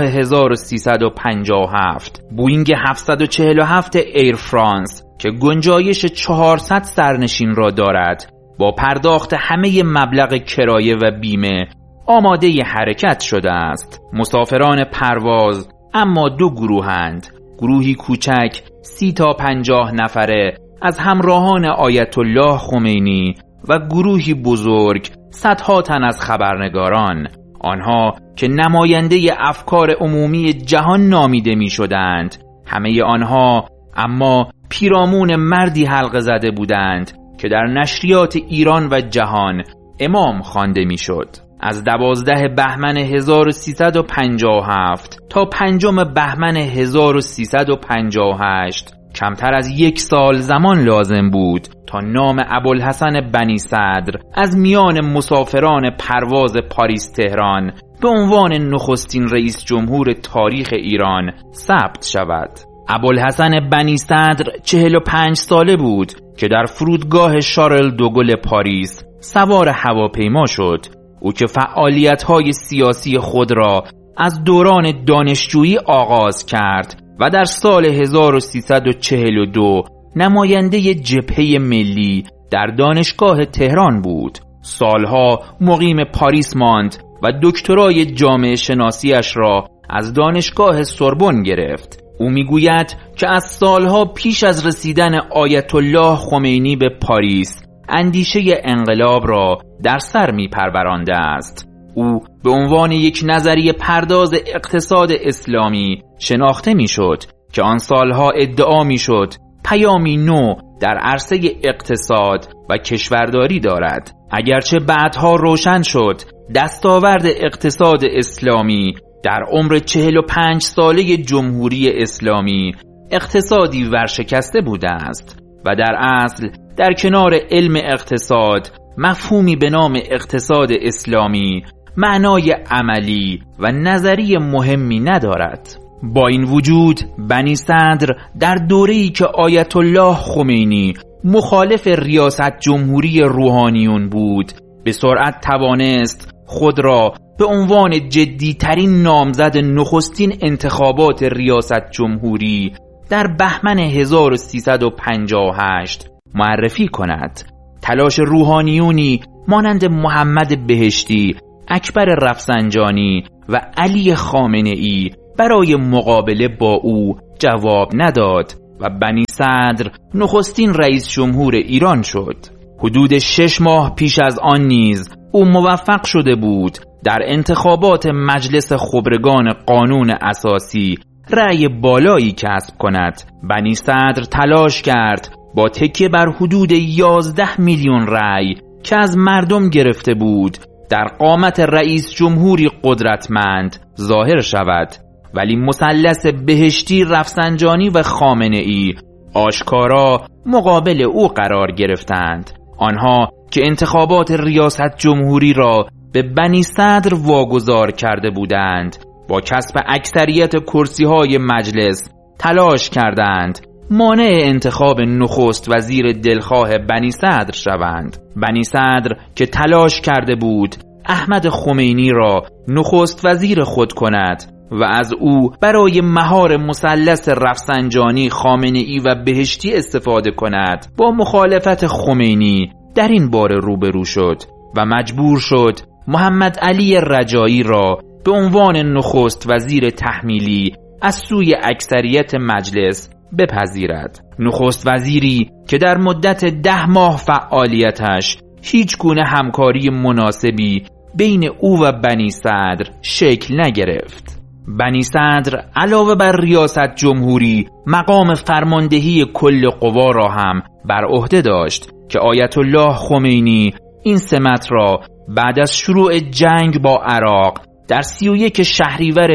A: 1357 بوینگ 747 ایر فرانس که گنجایش 400 سرنشین را دارد با پرداخت همه مبلغ کرایه و بیمه آماده حرکت شده است. مسافران پرواز اما 2 گروهند. گروهی کوچک 30 تا 50 نفره از همراهان آیت الله خمینی و گروهی بزرگ صدها تن از خبرنگاران، آنها که نماینده افکار عمومی جهان نامیده می شدند. همه آنها اما پیرامون مردی حلقه زده بودند که در نشریات ایران و جهان امام خوانده می شد. از 12 بهمن 1357 تا 5 بهمن 1358 کمتر از 1 سال زمان لازم بود تا نام ابوالحسن بنی صدر از میان مسافران پرواز پاریس تهران به عنوان نخستین رئیس جمهور تاریخ ایران ثبت شود. ابوالحسن بنی صدر 45 ساله بود که در فرودگاه شارل دوگل پاریس سوار هواپیما شد. او که فعالیت‌های سیاسی خود را از دوران دانشجویی آغاز کرد و در سال 1342 نماینده جبهه ملی در دانشگاه تهران بود. سالها مقیم پاریس ماند و دکترای جامعه شناسیش را از دانشگاه سوربن گرفت. او میگوید که از سالها پیش از رسیدن آیت الله خمینی به پاریس اندیشه انقلاب را در سر میپرورانده است. او به عنوان یک نظریه پرداز اقتصاد اسلامی شناخته میشد که آن سالها ادعا میشد پیامی نو در عرصه اقتصاد و کشورداری دارد. اگرچه بعدها روشن شد دستاورد اقتصاد اسلامی در عمر 45 ساله جمهوری اسلامی اقتصادی ورشکسته بوده است و در اصل در کنار علم اقتصاد مفهومی به نام اقتصاد اسلامی معنای عملی و نظری مهمی ندارد. با این وجود بنی صدر در دوره‌ای که آیت الله خمینی مخالف ریاست جمهوری روحانیون بود به سرعت توانست خود را به عنوان جدیترین نامزد نخستین انتخابات ریاست جمهوری در بهمن 1358 معرفی کند. تلاش روحانیونی مانند محمد بهشتی، اکبر رفسنجانی و علی خامنه‌ای برای مقابله با او جواب نداد و بنی صدر نخستین رئیس جمهور ایران شد. حدود 6 ماه پیش از آن نیز او موفق شده بود در انتخابات مجلس خبرگان قانون اساسی رأی بالایی کسب کند. بنی صدر تلاش کرد با تکیه بر حدود 11 میلیون رأی که از مردم گرفته بود در قامت رئیس جمهوری قدرتمند ظاهر شود، ولی مثلث بهشتی، رفسنجانی و خامنه‌ای آشکارا مقابل او قرار گرفتند. آنها که انتخابات ریاست جمهوری را به بنی صدر واگذار کرده بودند با کسب اکثریت کرسی‌های مجلس تلاش کردند مانع انتخاب نخست وزیر دلخواه بنی صدر شوند. بنی صدر که تلاش کرده بود احمد خمینی را نخست وزیر خود کند و از او برای مهار مثلث رفسنجانی، خامنه‌ای و بهشتی استفاده کند، با مخالفت خمینی در این باره روبرو شد و مجبور شد محمد علی رجایی را به عنوان نخست وزیر تحمیلی از سوی اکثریت مجلس بپذیرد. نخست وزیری که در مدت 10 ماه فعالیتش هیچ گونه همکاری مناسبی بین او و بنی صدر شکل نگرفت. بنی صدر علاوه بر ریاست جمهوری مقام فرماندهی کل قوا را هم بر عهده داشت که آیت الله خمینی این سمت را بعد از شروع جنگ با عراق در 31 شهریور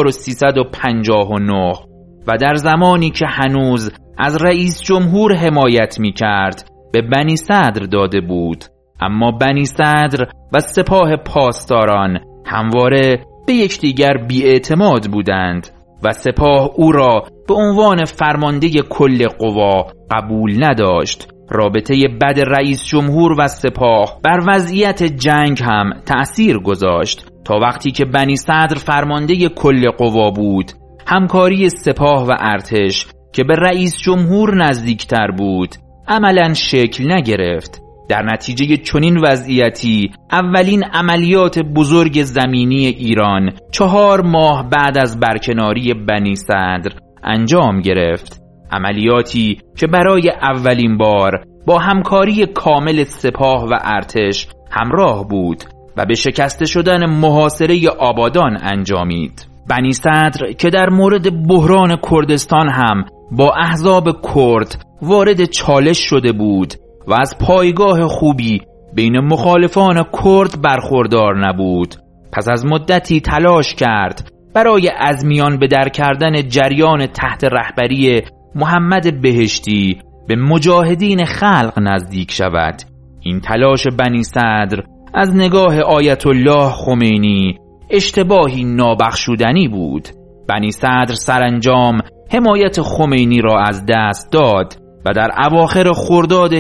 A: 1359 و در زمانی که هنوز از رئیس جمهور حمایت می کرد به بنی صدر داده بود. اما بنی صدر و سپاه پاسداران همواره به یکدیگر بی‌اعتماد بودند و سپاه او را به عنوان فرمانده کل قوا قبول نداشت. رابطه بد رئیس جمهور و سپاه بر وضعیت جنگ هم تأثیر گذاشت تا وقتی که بنی صدر فرمانده کل قوا بود، همکاری سپاه و ارتش که به رئیس جمهور نزدیکتر بود عملاً شکل نگرفت. در نتیجه چنین وضعیتی اولین عملیات بزرگ زمینی ایران 4 ماه بعد از برکناری بنی صدر انجام گرفت. عملیاتی که برای اولین بار با همکاری کامل سپاه و ارتش همراه بود و به شکسته شدن محاصره آبادان انجامید. بنی صدر که در مورد بحران کردستان هم با احزاب کرد وارد چالش شده بود و از پایگاه خوبی بین مخالفان کرد برخوردار نبود، پس از مدتی تلاش کرد برای از میان به در کردن جریان تحت رهبری محمد بهشتی به مجاهدین خلق نزدیک شود. این تلاش بنی صدر از نگاه آیت الله خمینی اشتباهی نابخشودنی بود. بنی صدر سرانجام حمایت خمینی را از دست داد و در اواخر خرداد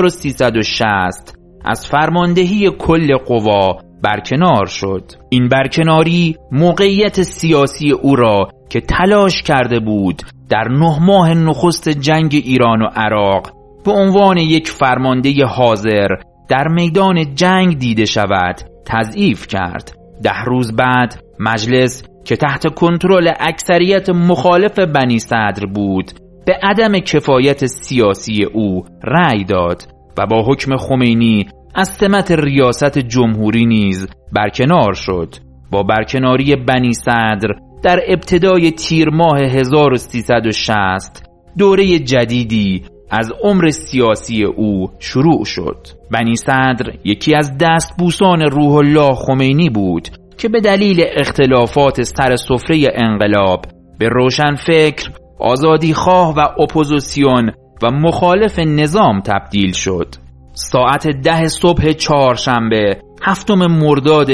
A: 1360 از فرماندهی کل قوا برکنار شد. این برکناری موقعیت سیاسی او را که تلاش کرده بود در 9 ماه نخست جنگ ایران و عراق به عنوان یک فرمانده حاضر در میدان جنگ دیده شود تضعیف کرد. 10 روز بعد مجلس که تحت کنترل اکثریت مخالف بنی صدر بود به عدم کفایت سیاسی او رأی داد و با حکم خمینی از سمت ریاست جمهوری نیز برکنار شد. با برکناری بنی صدر در ابتدای تیر ماه 1360 دوره جدیدی از عمر سیاسی او شروع شد. بنی صدر یکی از دستبوسان روح الله خمینی بود که به دلیل اختلافات سر سفره انقلاب به روشنفکر، آزادیخواه و اپوزیسیون و مخالف نظام تبدیل شد. ساعت 10 صبح چهارشنبه 7 مرداد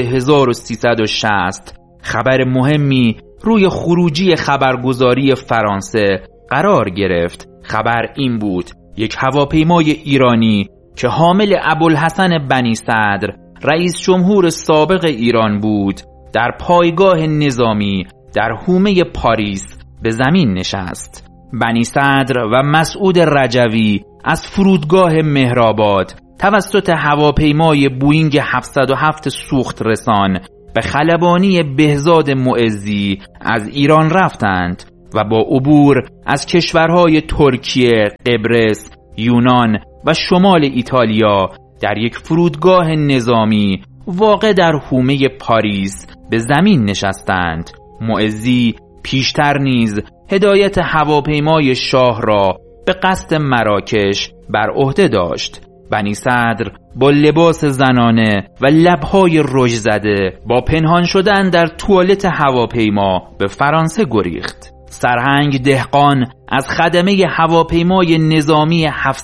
A: 1360 خبر مهمی روی خروجی خبرگزاری فرانسه قرار گرفت. خبر این بود: یک هواپیمای ایرانی که حامل ابوالحسن بنی صدر رئیس جمهور سابق ایران بود در پایگاه نظامی در حومه پاریس به زمین نشست. بنی صدر و مسعود رجوی از فرودگاه مهرآباد توسط هواپیمای بوئینگ 707 سوخت رسان به خلبانی بهزاد معزی از ایران رفتند و با عبور از کشورهای ترکیه، قبرس، یونان و شمال ایتالیا در یک فرودگاه نظامی واقع در حومه پاریس به زمین نشستند. معزی پیشتر نیز هدایت هواپیمای شاه را به قصد مراکش بر عهده داشت. بنی صدر با لباس زنانه و لبهای رژ زده با پنهان شدن در توالت هواپیما به فرانسه گریخت. سرهنگ دهقان از خدمه هواپیمای نظامی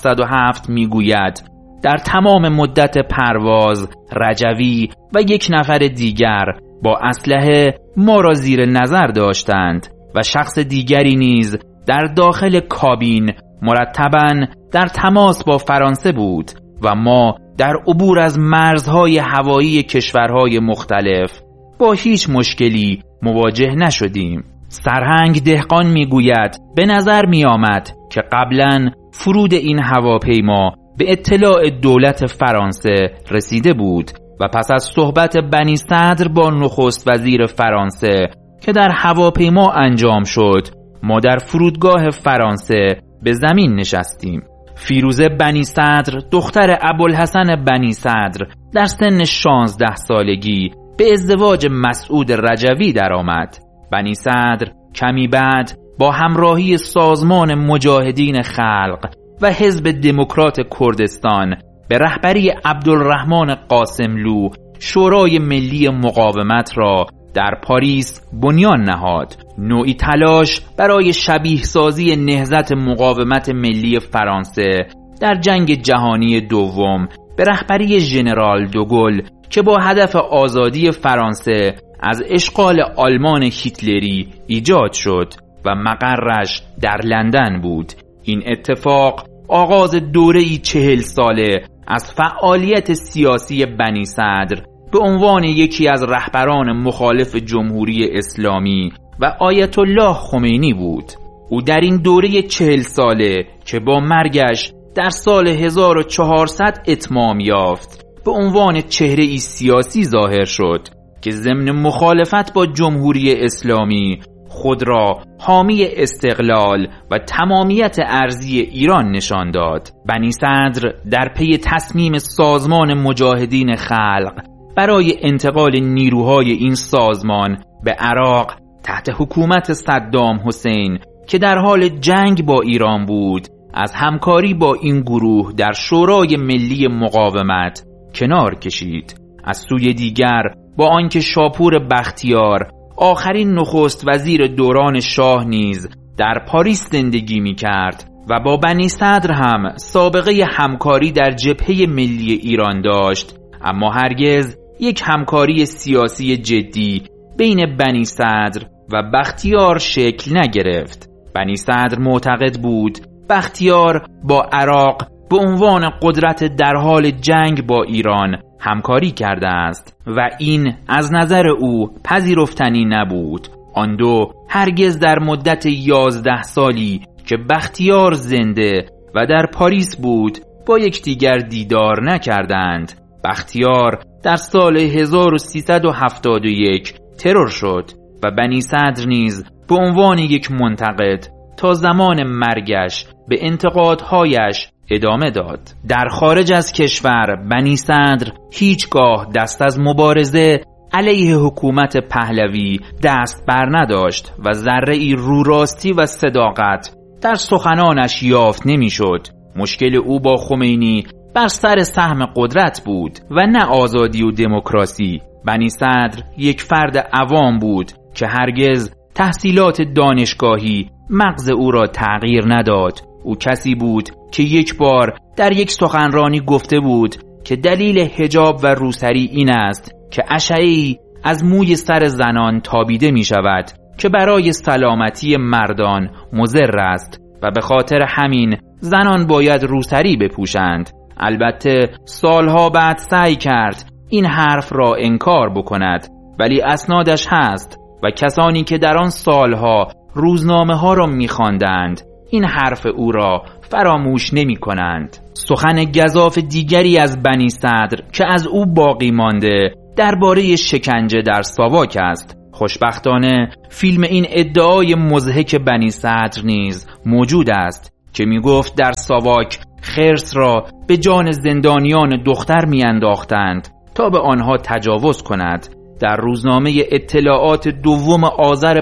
A: 707 میگوید در تمام مدت پرواز رجوی و یک نفر دیگر با اسلحه ما را زیر نظر داشتند و شخص دیگری نیز در داخل کابین مرتباً در تماس با فرانسه بود و ما در عبور از مرزهای هوایی کشورهای مختلف با هیچ مشکلی مواجه نشدیم. سرهنگ دهقان میگوید به نظر می آمد که قبلاً فرود این هواپیما به اطلاع دولت فرانسه رسیده بود و پس از صحبت بنی صدر با نخست وزیر فرانسه که در هواپیما انجام شد ما در فرودگاه فرانسه به زمین نشستیم. فیروزه بنی صدر دختر ابوالحسن بنی صدر در سن 16 سالگی به ازدواج مسعود رجوی درآمد. بنی صدر کمی بعد با همراهی سازمان مجاهدین خلق و حزب دموکرات کردستان به رهبری عبدالرحمن قاسملو شورای ملی مقاومت را در پاریس بنیان نهاد، نوعی تلاش برای شبیه سازی نهضت مقاومت ملی فرانسه در جنگ جهانی دوم به رهبری ژنرال دوگل که با هدف آزادی فرانسه از اشغال آلمان هیتلری ایجاد شد و مقرش در لندن بود. این اتفاق آغاز دوره‌ای 40 ساله از فعالیت سیاسی بنی صدر به عنوان یکی از رهبران مخالف جمهوری اسلامی و آیت الله خمینی بود. او در این دوره 40 ساله که با مرگش در سال 1400 اتمام یافت به عنوان چهره‌ای سیاسی ظاهر شد که ضمن مخالفت با جمهوری اسلامی خود را حامی استقلال و تمامیت ارضی ایران نشان داد. بنی صدر در پی تصمیم سازمان مجاهدین خلق برای انتقال نیروهای این سازمان به عراق تحت حکومت صدام حسین که در حال جنگ با ایران بود از همکاری با این گروه در شورای ملی مقاومت کنار کشید. از سوی دیگر با آنکه شاپور بختیار آخرین نخست وزیر دوران شاه نیز در پاریس زندگی می کرد و با بنی صدر هم سابقه همکاری در جبهه ملی ایران داشت، اما هرگز یک همکاری سیاسی جدی بین بنی صدر و بختیار شکل نگرفت. بنی صدر معتقد بود بختیار با عراق به عنوان قدرت در حال جنگ با ایران همکاری کرده است و این از نظر او پذیرفتنی نبود. آن دو هرگز در مدت 11 سالی که بختیار زنده و در پاریس بود با یکدیگر دیدار نکردند. بختیار در سال 1371 ترور شد و بنی صدر نیز به عنوان یک منتقد تا زمان مرگش به انتقادهایش ادامه داد. در خارج از کشور بنی صدر هیچگاه دست از مبارزه علیه حکومت پهلوی دست بر نداشت و ذره‌ای رو راستی و صداقت در سخنانش یافت نمی‌شد. مشکل او با خمینی بر سر سهم قدرت بود و نه آزادی و دموکراسی. بنی صدر یک فرد عوام بود که هرگز تحصیلات دانشگاهی مغز او را تغییر نداد. او کسی بود که یک بار در یک سخنرانی گفته بود که دلیل حجاب و روسری این است که اشعه‌ای از موی سر زنان تابیده می شود که برای سلامتی مردان مضر است و به خاطر همین زنان باید روسری بپوشند. البته سالها بعد سعی کرد این حرف را انکار بکند ولی اسنادش هست و کسانی که در آن سالها روزنامه ها را می‌خواندند این حرف او را فراموش نمی کنند. سخن گزاف دیگری از بنی صدر که از او باقی مانده درباره شکنجه در ساواک است. خوشبختانه فیلم این ادعای مضحک بنی صدر نیز موجود است که می گفت در ساواک خرس را به جان زندانیان دختر می انداختند تا به آنها تجاوز کند. در روزنامه اطلاعات 2 آذر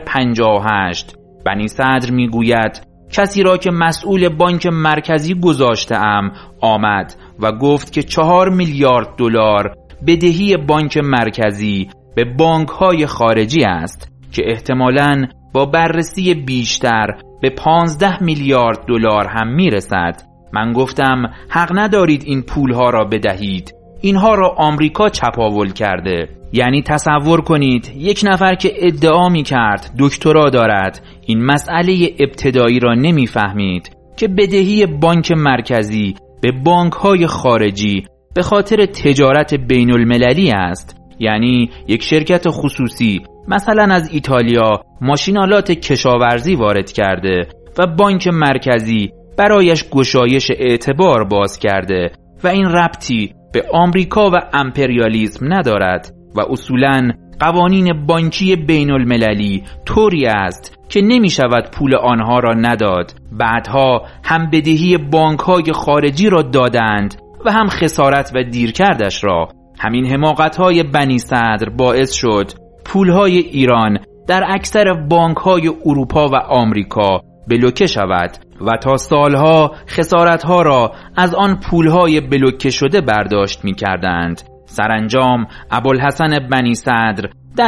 A: 58 بنی صدر می گوید کسی را که مسئول بانک مرکزی گذاشته‌ام آمد و گفت که 4 میلیارد دلار بدهی بانک مرکزی به بانک‌های خارجی است که احتمالاً با بررسی بیشتر به 15 میلیارد دلار هم میرسد. من گفتم حق ندارید این پولها را بدهید، اینها را آمریکا چپاول کرده. یعنی تصور کنید یک نفر که ادعا می کرد دکترا دارد این مسئله ابتدایی را نمی فهمید که بدهی بانک مرکزی به بانک‌های خارجی به خاطر تجارت بین المللی است. یعنی یک شرکت خصوصی مثلا از ایتالیا ماشینالات کشاورزی وارد کرده و بانک مرکزی برایش گشایش اعتبار باز کرده و این ربطی به آمریکا و امپریالیسم ندارد و اصولاً قوانین بانکی بین المللی طوری است که نمی شود پول آنها را نداد. بعدها هم بدهی بانک‌های خارجی را دادند و هم خسارت و دیرکردش را. همین حماقت‌های بنی صدر باعث شد پول‌های ایران در اکثر بانک‌های اروپا و آمریکا بلوکه شود و تا سالها خسارت‌ها را از آن پول‌های بلوکه شده برداشت می‌کردند. سرانجام ابوالحسن بنی صدر در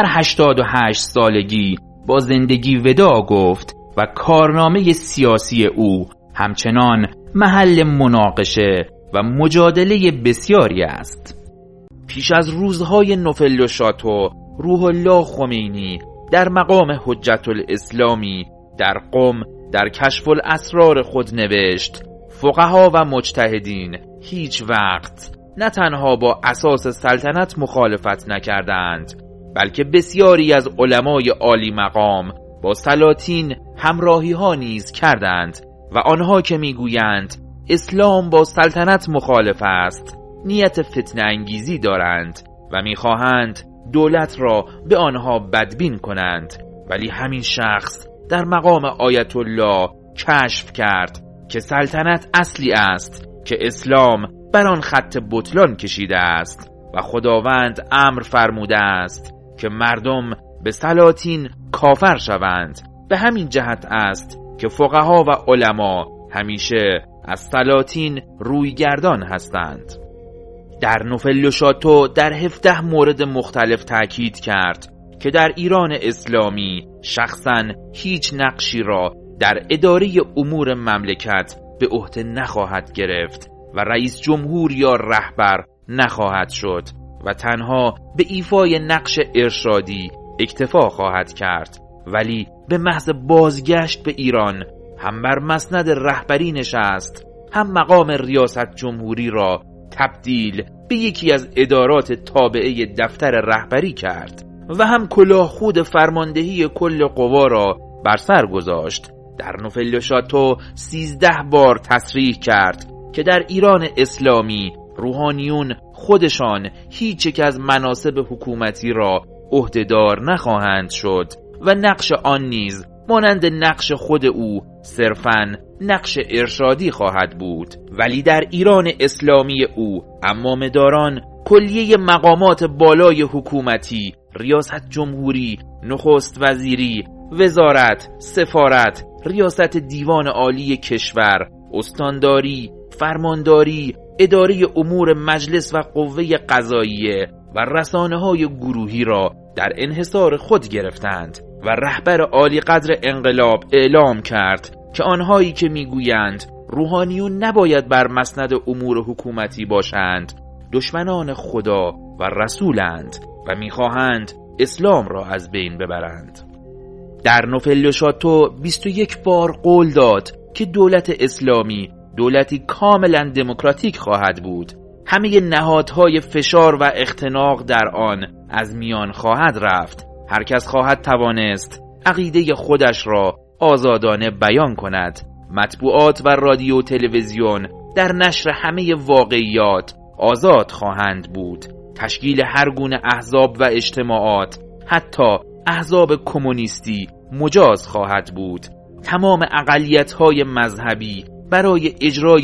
A: 88 سالگی با زندگی وداع گفت و کارنامه سیاسی او همچنان محل مناقشه و مجادله بسیاری است. پیش از روزهای نوفل و شاتو، روح الله خمینی در مقام حجت الاسلامی در قم در کشف الاسرار خود نوشت: فقها و مجتهدین هیچ وقت نه تنها با اساس سلطنت مخالفت نکردند، بلکه بسیاری از علمای عالی مقام با سلاطین همراهی ها نیز کردند و آنها که میگویند اسلام با سلطنت مخالف است نیت فتنه انگیزی دارند و میخواهند دولت را به آنها بدبین کنند. ولی همین شخص در مقام آیت الله کشف کرد که سلطنت اصلی است که اسلام بر آن خط بطلان کشیده است و خداوند امر فرموده است که مردم به سلاطین کافر شوند. به همین جهت است که فقها و علما همیشه از سلاطین رویگردان هستند. در نوفل و شاتو در 17 مورد مختلف تأکید کرد که در ایران اسلامی شخصاً هیچ نقشی را در اداره امور مملکت به عهده نخواهد گرفت و رئیس جمهور یا رهبر نخواهد شد و تنها به ایفای نقش ارشادی اکتفا خواهد کرد، ولی به محض بازگشت به ایران هم بر مسند رهبری نشست، هم مقام ریاست جمهوری را تبدیل به یکی از ادارات تابعه دفتر رهبری کرد و هم کلاه خود فرماندهی کل قوا را بر سر گذاشت. در نوفل و شاتو 13 بار تصریح کرد که در ایران اسلامی روحانیون خودشان هیچ یک از مناصب حکومتی را عهدهدار نخواهند شد و نقش آن نیز مانند نقش خود او صرفاً نقش ارشادی خواهد بود. ولی در ایران اسلامی او عمامه‌داران کلیه مقامات بالای حکومتی، ریاست جمهوری، نخست وزیری، وزارت، سفارت، ریاست دیوان عالی کشور، استانداری، فرمانداری، اداره امور مجلس و قوه قضاییه و رسانه‌های گروهی را در انحصار خود گرفتند و رهبر عالی قدر انقلاب اعلام کرد که آنهایی که میگویند روحانیون نباید بر مسند امور حکومتی باشند دشمنان خدا و رسولند و میخواهند اسلام را از بین ببرند. در نوفل و شاتو 21 بار قول داد که دولت اسلامی دولتی کاملا دموکراتیک خواهد بود. همه نهادهای فشار و اختناق در آن از میان خواهد رفت. هر کس خواهد توانست عقیده خودش را آزادانه بیان کند. مطبوعات و رادیو تلویزیون در نشر همه واقعیات آزاد خواهند بود. تشکیل هر گونه احزاب و اجتماعات، حتی احزاب کمونیستی، مجاز خواهد بود. تمام اقلیت‌های مذهبی برای اجرای